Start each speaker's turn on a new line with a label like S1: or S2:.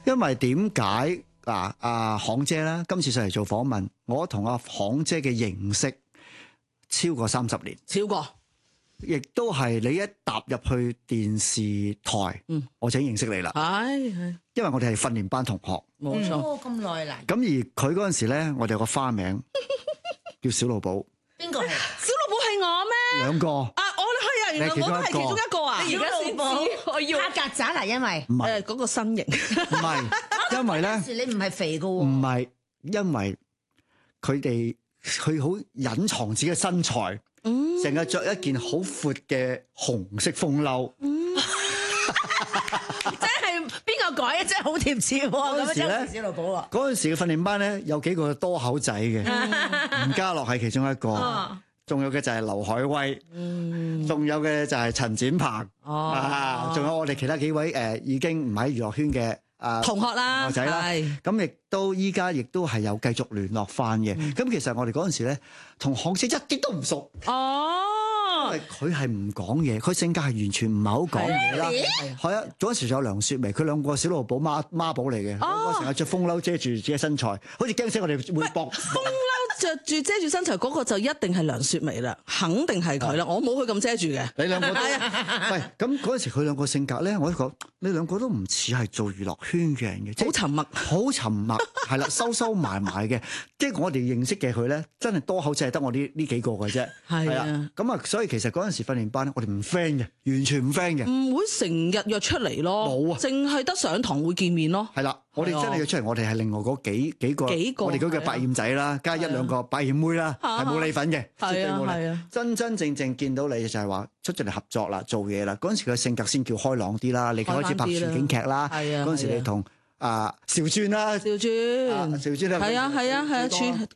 S1: 因為點解行姐啦，今次上嚟做訪問，我同阿行姐嘅認識超過30年，
S2: 超過，
S1: 亦都係你一踏入去電視台，我就已經認識你啦。
S2: 係，
S1: 因為我哋係訓練班同學，
S2: 冇錯。
S3: 哦，咁耐啦。
S1: 咁而佢嗰陣時咧，我哋有個花名叫小老寶，
S3: 邊個係？
S2: 小老寶係我咩？
S1: 兩個
S2: 啊，我係啊，原來我都係其中一個啊！
S3: 你而家先知，我要嚇曱甴啦，因為
S1: 唔係
S2: 嗰個身形，
S1: 唔係，因為咧
S3: 嗰時你唔係肥噶喎。
S1: 唔係，因為佢好隱藏自己嘅身材，成日着一件好闊嘅紅色風褸。
S3: 真係邊個改啊？真係好貼切喎！
S1: 嗰陣時咧
S3: 咁樣小老寶喎。
S1: 嗰陣時嘅訓練班咧，有幾個多口仔嘅，吳家樂係其中一個，仲有嘅就係劉海威，仲有嘅就係陳展鵬，仲有我哋其他幾位已經唔喺娛樂圈嘅
S2: 同學啦，
S1: 同學仔啦，咁亦都依家亦都係有繼續聯絡翻嘅。咁其實我哋嗰陣時咧，同行姐一啲都唔熟。因為佢係唔講嘢，佢性格係完全唔係好講嘢啦。係啊，嗰陣時仲有梁雪薇，佢兩個小老寶孖寶嚟嘅，兩個成日着風褸遮住自己身材，好似驚死我哋會搏。
S2: 風褸着住遮住身材嗰個就一定係梁雪薇啦，肯定係佢啦。我冇佢咁遮住嘅。
S1: 你兩個都係咁嗰陣時，佢兩個性格咧，我都覺你兩個都唔似係做娛樂圈嘅人嘅，
S2: 好沉默，
S1: 好沉默，係啦，收埋嘅。即係我哋認識嘅佢咧，真係多口只係得我呢幾個嘅啫。係啊，咁啊，所以其實嗰陣時訓練班咧，我哋唔 friend 嘅，完全唔 friend 嘅，
S2: 唔會成日約出嚟咯，冇啊，淨係得上堂會見面咯。
S1: 係啦，我哋真係約出嚟，我哋係另外嗰幾個，我哋嗰個百厭仔啦，加一兩個百厭妹啦，係冇你份嘅，絕對冇你。真真正正見到你就係話出咗嚟合作啦，做嘢啦。嗰陣時佢性格先叫開朗啲啦，你開始拍處境劇啦，嗰陣時你同。邵尊啦，邵尊啦，
S2: 係啊，